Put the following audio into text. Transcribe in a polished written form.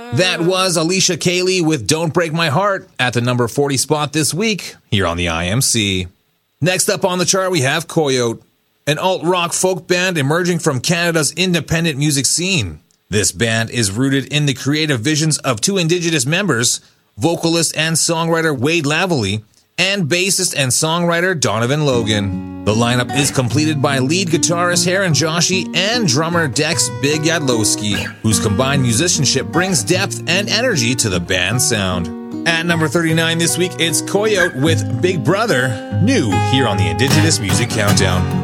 That was Alicia Cayley with Don't Break My Heart at the number 40 spot this week here on the IMC. Next up on the chart, we have Coyote, an alt-rock folk band emerging from Canada's independent music scene. This band is rooted in the creative visions of two Indigenous members, vocalist and songwriter Wade Lavallee, and bassist and songwriter Donovan Logan. The lineup is completed by lead guitarist Heron Joshi and drummer Dex Big Yadlowski, whose combined musicianship brings depth and energy to the band's sound. At number 39 this week, it's Coyote with Big Brother, new here on the Indigenous Music Countdown.